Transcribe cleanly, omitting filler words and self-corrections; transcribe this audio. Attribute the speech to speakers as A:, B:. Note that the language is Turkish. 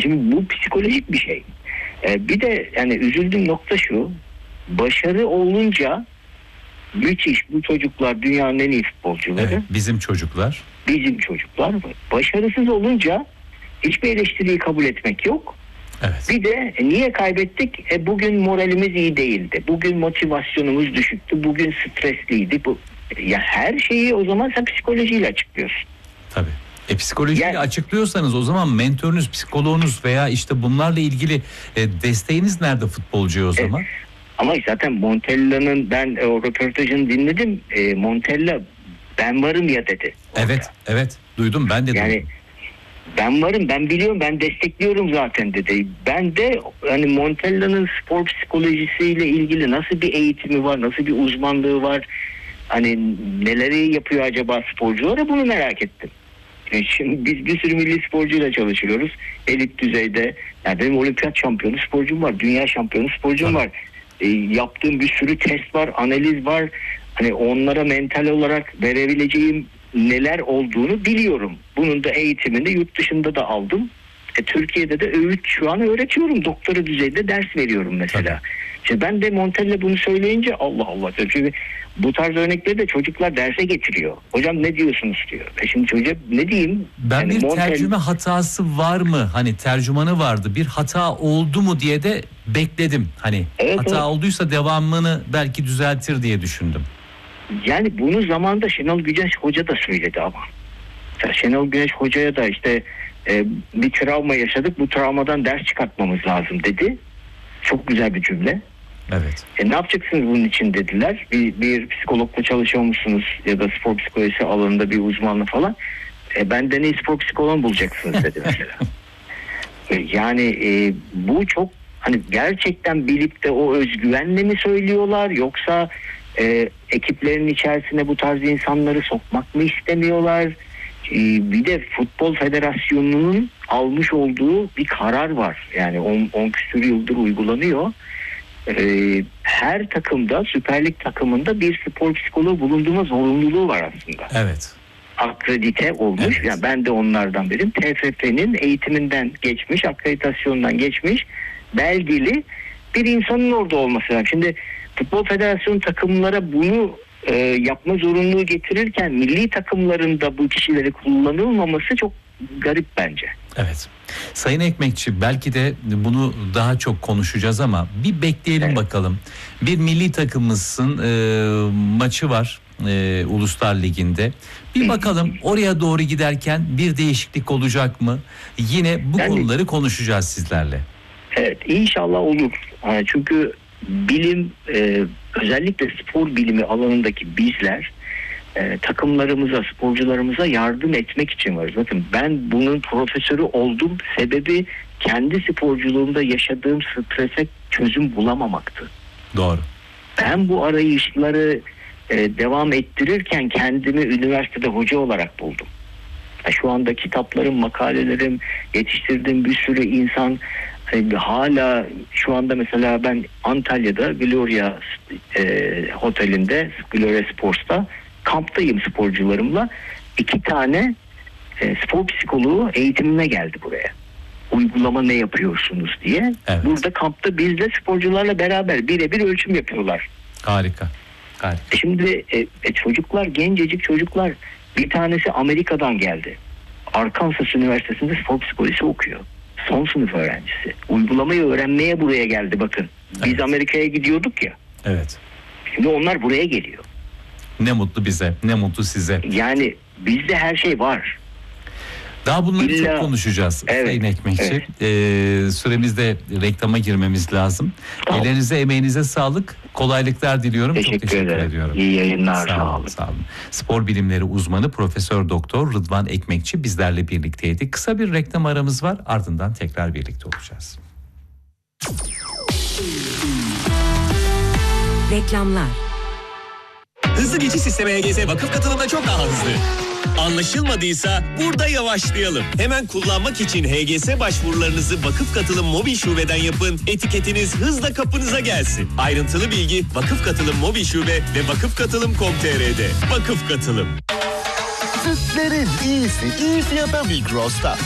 A: Şimdi bu psikolojik bir şey. Bir de yani üzüldüğüm nokta şu. Başarı olunca müthiş, bu çocuklar dünyanın en iyi futbolcuları.
B: Evet, bizim çocuklar.
A: Bizim çocuklar. Başarısız olunca hiçbir eleştiriyi kabul etmek yok.
B: Evet.
A: Bir de niye kaybettik? Bugün moralimiz iyi değildi. Bugün motivasyonumuz düşüktü. Bugün stresliydi. Ya her şeyi o zaman sen psikolojiyle açıklıyorsun.
B: Tabii. Psikolojiyle açıklıyorsanız o zaman mentörünüz, psikoloğunuz veya işte bunlarla ilgili desteğiniz nerede futbolcuya o zaman?
A: Ama zaten Montella'nın, ben o röportajını dinledim. Montella ben varım ya dedi.
B: Evet. Duydum, ben de
A: yani,
B: duydum.
A: Ben varım, ben biliyorum, ben destekliyorum zaten dedi. Ben de hani Montella'nın spor psikolojisiyle ilgili nasıl bir eğitimi var, nasıl bir uzmanlığı var, hani neleri yapıyor acaba sporculara, bunu merak ettim. Şimdi biz bir sürü milli sporcuyla çalışıyoruz. Elit düzeyde. Yani benim olimpiyat şampiyonu sporcum var, dünya şampiyonu sporcum var. Yaptığım bir sürü test var, analiz var. Hani onlara mental olarak verebileceğim neler olduğunu biliyorum. Bunun da eğitimini yurt dışında da aldım. Türkiye'de de şu an öğretiyorum. Doktora düzeyde ders veriyorum mesela. Şimdi ben de Montella bunu söyleyince Allah Allah. Çünkü bu tarz örnekleri de çocuklar derse getiriyor. Hocam ne diyorsunuz diyor. Şimdi çocuğa ne diyeyim?
B: Ben yani bir tercüme hatası var mı? Hani tercümanı vardı. Bir hata oldu mu diye de bekledim. Hani hata olduysa devamını belki düzeltir diye düşündüm.
A: Yani bunu zamanda Şenol Güneş Hoca da söyledi ama. Şenol Güneş Hoca'ya da işte bir travma yaşadık, bu travmadan ders çıkartmamız lazım dedi. Çok güzel bir cümle.
B: Evet.
A: Ne yapacaksınız bunun için dediler. Bir psikologla çalışıyor musunuz ya da spor psikolojisi alanında bir uzmanlık falan. Ben de ne spor psikoloğu bulacaksınız dedi mesela. Yani bu çok hani gerçekten bilip de o özgüvenle mi söylüyorlar, yoksa ekiplerin içerisine bu tarz insanları sokmak mı istemiyorlar? Bir de Futbol Federasyonu'nun almış olduğu bir karar var. Yani 10 küsur yıldır uygulanıyor. Her takımda, Süper Lig takımında bir spor psikoloğu bulunduğuna zorunluluğu var aslında.
B: Evet.
A: Akredite olmuş.
B: Evet.
A: Yani ben de onlardan biriyim. TFF'nin eğitiminden geçmiş, akreditasyonundan geçmiş, belgeli bir insanın orada olması lazım. Şimdi Futbol Federasyonu takımlara bunu yapma zorunluluğu getirirken milli takımlarında bu kişileri kullanılmaması çok garip bence.
B: Evet. Sayın Ekmekçi, belki de bunu daha çok konuşacağız ama bir bekleyelim bakalım. Bir milli takımımızın maçı var Uluslar Ligi'nde. Bir bakalım oraya doğru giderken bir değişiklik olacak mı? Yine bu konuları konuşacağız sizlerle.
A: Evet, inşallah olur. Çünkü bilim, özellikle spor bilimi alanındaki bizler takımlarımıza, sporcularımıza yardım etmek için varız. Bakın ben bunun profesörü oldum. Sebebi kendi sporculuğumda yaşadığım strese çözüm bulamamaktı.
B: Doğru.
A: Ben bu arayışları devam ettirirken kendimi üniversitede hoca olarak buldum. Şu anda kitaplarım, makalelerim, yetiştirdiğim bir sürü insan hala şu anda mesela ben Antalya'da Gloria Oteli'nde, Gloria Sports'ta kamptayım sporcularımla. 2 tane spor psikoloğu eğitimine geldi buraya. Uygulama ne yapıyorsunuz diye.
B: Evet.
A: Burada kampta bizle sporcularla beraber birebir ölçüm yapıyorlar.
B: Harika.
A: Şimdi çocuklar, gencecik çocuklar, bir tanesi Amerika'dan geldi. Arkansas Üniversitesi'nde spor psikolojisi okuyor. Son sınıf öğrencisi. Uygulamayı öğrenmeye buraya geldi bakın. Biz Amerika'ya gidiyorduk ya.
B: Evet.
A: Şimdi onlar buraya geliyor.
B: Ne mutlu bize, ne mutlu size.
A: Yani bizde her şey var.
B: Daha bunları çok konuşacağız Sayın Ekmekçi.
A: Evet.
B: Süremizde reklama girmemiz lazım.
A: Tamam.
B: Ellerinize, emeğinize sağlık. Kolaylıklar diliyorum.
A: Teşekkür
B: çok teşekkür
A: ederim.
B: ediyorum.
A: İyi yayınlar.
B: Sağ olun. Spor bilimleri uzmanı Profesör Doktor Rıdvan Ekmekçi bizlerle birlikteydi. Kısa bir reklam aramız var. Ardından tekrar birlikte olacağız.
C: Reklamlar.
D: Hızlı geçiş sistemi HGS vakıf katılımda çok daha hızlı. Anlaşılmadıysa burada yavaşlayalım. Hemen kullanmak için HGS başvurularınızı Vakıf Katılım Mobil Şube'den yapın. Etiketiniz hızla kapınıza gelsin. Ayrıntılı bilgi Vakıf Katılım Mobil Şube ve vakıfkatılım.com.tr'de. Vakıf Katılım.
E: Sütlerin iyisi iyi fiyata Migros'ta.